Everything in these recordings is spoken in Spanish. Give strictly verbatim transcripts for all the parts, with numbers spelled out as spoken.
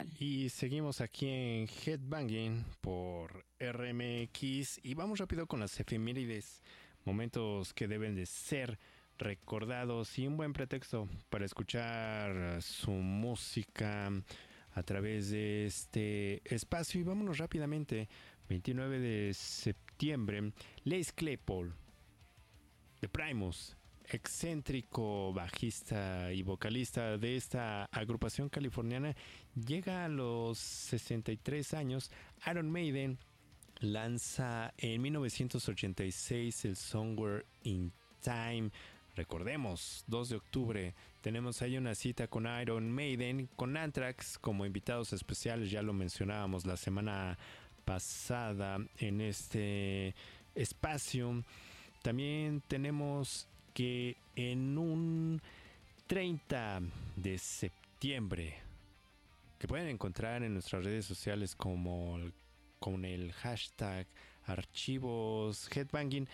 tal? Y seguimos aquí en Headbanging por R M X y vamos rápido con las efemérides, momentos que deben de ser recordados y un buen pretexto para escuchar su música a través de este espacio. Y vámonos rápidamente, veintinueve de septiembre, Les Claypool, de Primus, excéntrico bajista y vocalista de esta agrupación californiana, llega a los sesenta y tres años. Iron Maiden lanza en mil novecientos ochenta y seis el Somewhere in Time. Recordemos, dos de octubre, tenemos ahí una cita con Iron Maiden, con Anthrax como invitados especiales, ya lo mencionábamos la semana pasada en este espacio. También tenemos que en un treinta de septiembre, que pueden encontrar en nuestras redes sociales como con el hashtag archivos headbanging,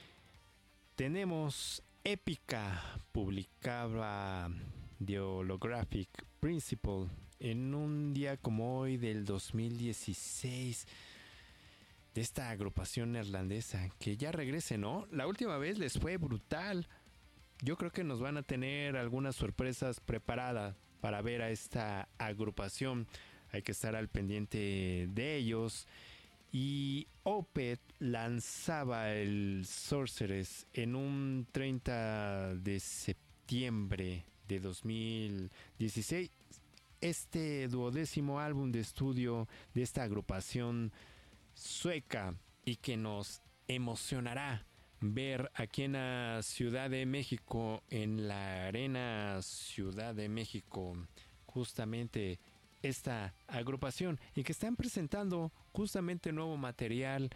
tenemos Épica, publicaba The Holographic Principle en un día como hoy del dos mil dieciséis, de esta agrupación neerlandesa que ya regrese, ¿no? La última vez les fue brutal. Yo creo que nos van a tener algunas sorpresas preparadas para ver a esta agrupación. Hay que estar al pendiente de ellos. Y Opeth lanzaba el Sorceress en un treinta de septiembre de dos mil dieciséis. Este duodécimo álbum de estudio de esta agrupación sueca y que nos emocionará ver aquí en la Ciudad de México, en la Arena Ciudad de México, justamente esta agrupación, y que están presentando justamente nuevo material.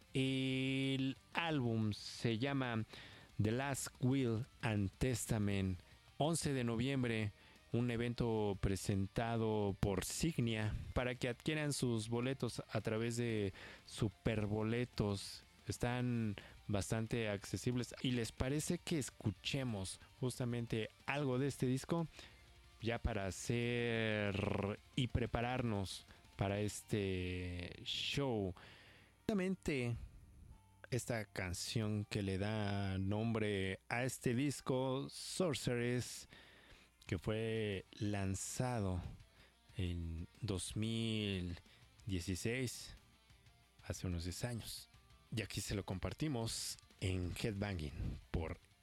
El álbum se llama The Last Will and Testament. once de noviembre, un evento presentado por Signia para que adquieran sus boletos a través de Superboletos. Están bastante accesibles. ¿Y les parece que escuchemos justamente algo de este disco? Ya para hacer y prepararnos para este show. Justamente esta canción que le da nombre a este disco, Sorceress, que fue lanzado en dos mil dieciséis, hace unos diez años. Y aquí se lo compartimos en Headbanging por